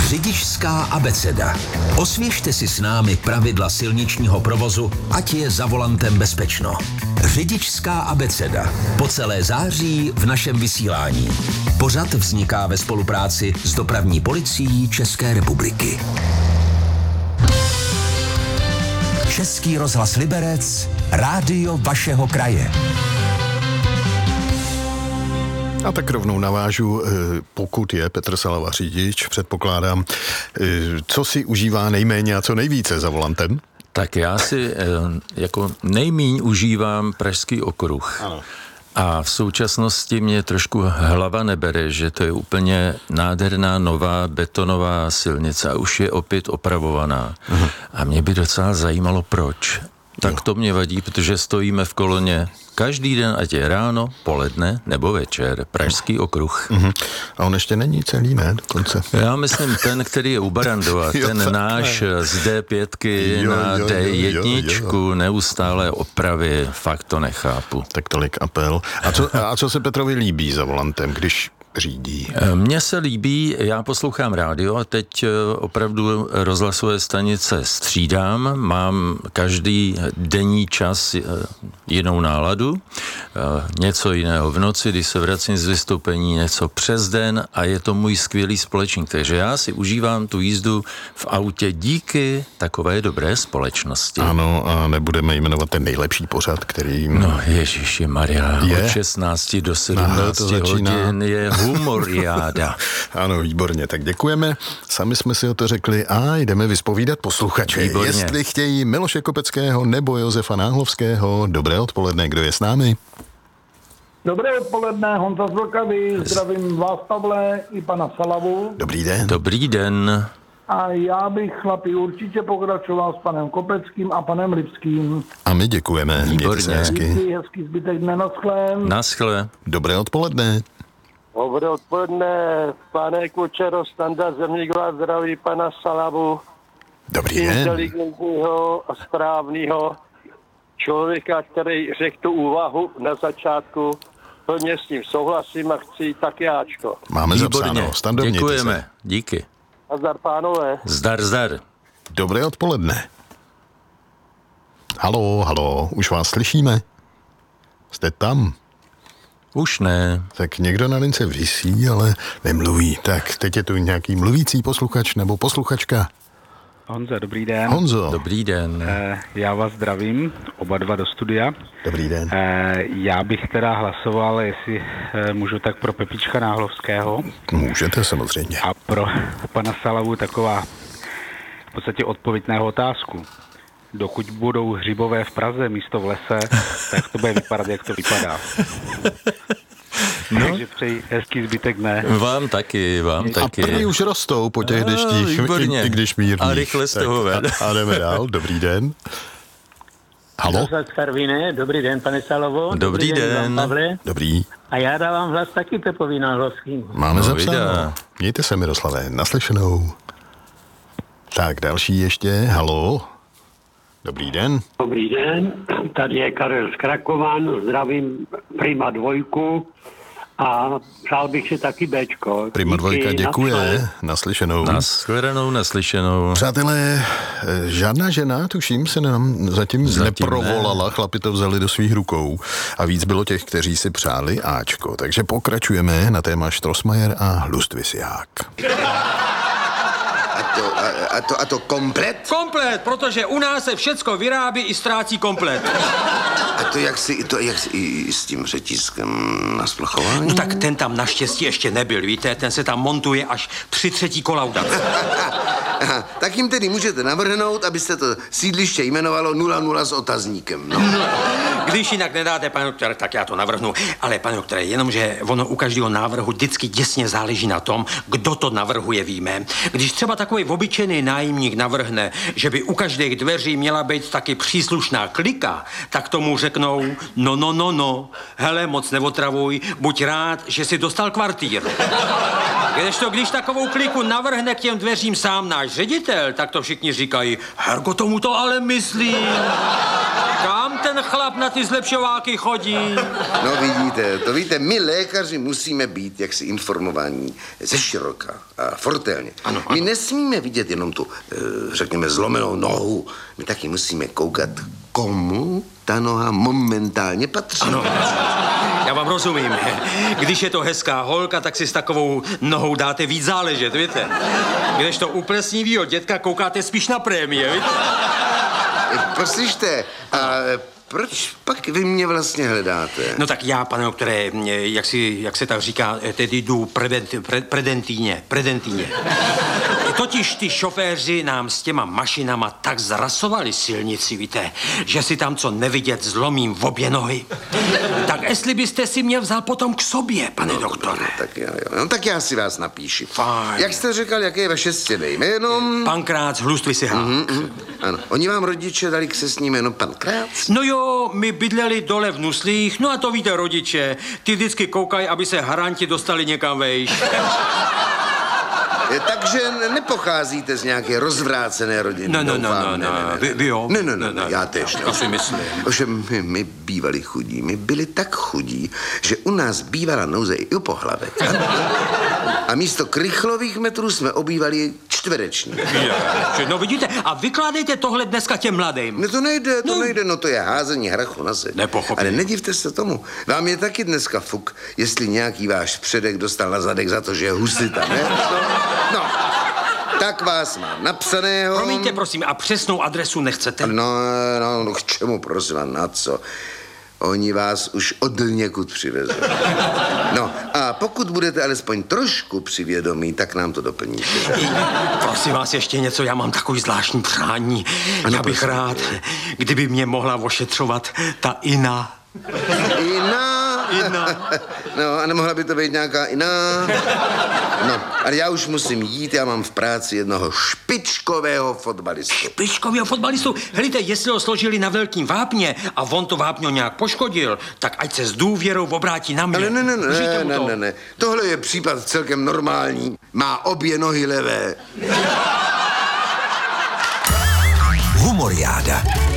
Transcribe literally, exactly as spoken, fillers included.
Řidičská abeceda. Osvěžte si s námi pravidla silničního provozu, ať je za volantem bezpečno. Řidičská abeceda. Po celé září v našem vysílání. Pořad vzniká ve spolupráci s Dopravní policií České republiky. Český rozhlas Liberec, rádio vašeho kraje. A tak rovnou navážu, pokud je Petr Salava řidič, předpokládám, co si užívá nejméně a co nejvíce za volantem? Tak já si jako nejmíň užívám Pražský okruh. Ano. A v současnosti mě trošku hlava nebere, že to je úplně nádherná nová betonová silnice a už je opět opravovaná. Aha. A mě by docela zajímalo, proč. Tak jo. To mě vadí, protože stojíme v koloně každý den, ať je ráno, poledne nebo večer. Pražský okruh. Uh-huh. A on ještě není celý, ne? Dokonce. Já myslím ten, který je u Barandova, ten jo, náš ne. Z dé pět jo, na jo, dé jedna jo, jo. Neustále opravy, fakt to nechápu. Tak tolik apel. A co, a co se Petrovi líbí za volantem, když řídí? Mně se líbí, já poslouchám rádio a teď opravdu rozhlasové stanice střídám, mám každý denní čas jinou náladu, něco jiného v noci, když se vracím z vystoupení, něco přes den a je to můj skvělý společník, takže já si užívám tu jízdu v autě díky takové dobré společnosti. Ano, a nebudeme jmenovat ten nejlepší pořad, který... No ježiši Maria, je? Od šestnácti do sedmnácti hodin je humoriáda. Ano, výborně, tak děkujeme. Sami jsme si o to řekli a jdeme vyspovídat posluchače. Výborně. Jestli chtějí Miloše Kopeckého nebo Josefa Náhlovského. Dobré odpoledne, kdo je s námi? Dobré odpoledne, Honza z Vltavy, zdravím vás, Pavle, i pana Salavu. Dobrý den. Dobrý den. A já bych, chlapi, určitě pokračoval s panem Kopeckým a panem Lipským. A my děkujeme. Výborně. Hezky. Díky, hezký zbytek dne, naschle. Naschle. Dobré odpoledne. Dobré odpoledne, pane Kučero, Standa Zemníková, zdraví pana Salavu. Dobrý den. Inteligentního a správného člověka, který řekl tu úvahu na začátku. Plně s ním souhlasím a chci tak jáčko. Máme zapsáno. Stando, děkujeme. se. Díky. A zdar, pánové. Zdar, zdar. Dobré odpoledne. Haló, haló, už vás slyšíme? Jste tam? Už ne. Tak někdo na lince visí, ale nemluví. Tak teď je tu nějaký mluvící posluchač nebo posluchačka. Honzo, dobrý den. Honzo. Dobrý den. E, já vás zdravím, oba dva do studia. Dobrý den. E, já bych teda hlasoval, jestli e, můžu, tak pro Pepička Náhlovského. Můžete samozřejmě. A pro pana Salavu taková v podstatě odpověď na jeho otázku. Dokud budou hřibové v Praze místo v lese, tak to bude vypadat, jak to vypadá. No. Takže přeji hezký zbytek dne. Vám taky, vám a taky. A první už rostou po těch deštích, i, i když mírných. A rychle z toho ven. A, a jdeme dál, dobrý den. Halo? Dobrý den, pane Salovo. Dobrý, Dobrý den. den. Pavle. Dobrý. A já dávám hlas taky Pepovi Náhlovským. Máme no, zapsáno. Mějte se, Miroslave, naslyšenou. Tak, další ještě, halo? Dobrý den. Dobrý den, tady je Karel z Krakovan, zdravím Prima dvojku a přál bych si taky Bčko. Prima dvojka děkuje, naslyšenou. Naschledanou, naslyšenou. Přátelé, žádná žena, tuším, se nám zatím, zatím neprovolala, ne. Chlapi to vzali do svých rukou a víc bylo těch, kteří si přáli Ačko. Takže pokračujeme na téma Strossmayer a Lustvisiák. A to, a, a to, a to komplet? Komplet, protože u nás se všecko vyrábí i ztrácí komplet. A to jak si, to jak si i s tím řetízkem na splachování? No tak ten tam naštěstí ještě nebyl, víte, ten se tam montuje až při třetí kolaudaci. Aha, tak jim tedy můžete navrhnout, abyste to sídliště jmenovalo nula nula s otazníkem, no. Když jinak nedáte, pane doktore, tak já to navrhnu. Ale, pane doktore, jenomže ono u každého návrhu vždycky děsně záleží na tom, kdo to navrhuje, víme. Když třeba takový obyčejný nájemník navrhne, že by u každých dveří měla být taky příslušná klika, tak tomu řeknou, no, no, no, no, hele, moc neotravuj, buď rád, že si dostal kvartír. Kdežto, když takovou kliku navrhne k těm dveřím sám náš ředitel, tak to všichni říkají, Hergo, tomu to ale myslí. Kam ten ten chlap na ty zlepšováky chodí. No vidíte, to víte, my lékaři musíme být jaksi informovaní ze široka a fortelně. Ano, my ano. nesmíme vidět jenom tu, řekněme, zlomenou nohu. My taky musíme koukat, komu ta noha momentálně patří. Ano, já vám rozumím. Když je to hezká holka, tak si s takovou nohou dáte víc záležet, víte? Když to u plesnivýho dětka koukáte spíš na prémie, víte? Poslyšte, a proč pak vy mě vlastně hledáte? No tak já, pane doktore, jak, si, jak se tak říká, tedy jdu prevent, pre, predentíně, predentíně. Totiž ty šoféři nám s těma mašinama tak zrasovali silnici, víte, že si tam co nevidět zlomím v obě nohy. Tak jestli byste si mě vzal potom k sobě, pane no, doktore. No, tak, já, jo. No, tak já si vás napíši. Fajn. Jak jste říkal, jaké je vaše stěné jméno? Pankrác Hlustvy si hák. Mm, mm, ano. Oni vám rodiče dali k sestní jméno Pankrác? No jo, my bydleli dole v Nuslích, no a to víte rodiče, ty vždycky koukají, aby se haranti dostali někam vejš. Takže nepocházíte z nějaké rozvrácené rodiny. No, no, no, no, no, vy, vy jo. Ne, ne, ne, ne, já tež ne. To si myslím. Ovšem, my, my bývali chudí, my byli tak chudí, že u nás bývala nouze i u pohlavek. A místo krychlových metrů jsme obývali čtvereční. No vidíte, a vykládejte tohle dneska těm mladým. Ne, to nejde, to no. nejde, no to je házení hrachu na zeď. Nepochopím. Ale nedivte se tomu, vám je taky dneska fuk, jestli nějaký váš předek dostal na zadek za to, že je husita, ne? No, tak vás mám napsaného. Promiňte, prosím, a přesnou adresu nechcete? No, no, no, k čemu, prosím, a na co? Oni vás už od někud přivezou. No, a pokud budete alespoň trošku přivědomí, tak nám to doplníte. Prosím vás ještě něco, já mám takový zvláštní přání. Ano, já bych prosím. rád, kdyby mě mohla ošetřovat ta Ina. Ina? Ina. No, a nemohla by to být nějaká Ina? No, ale já už musím jít, já mám v práci jednoho špičkového fotbalistu. Špičkového fotbalistu? Helejte, jestli ho složili na velkým vápně a on to vápňo nějak poškodil, tak ať se s důvěrou obrátí na mě. Ale ne, ne, ne, Můžete mu ne, to? ne, ne. Tohle je případ celkem normální. Má obě nohy levé. Humoriáda.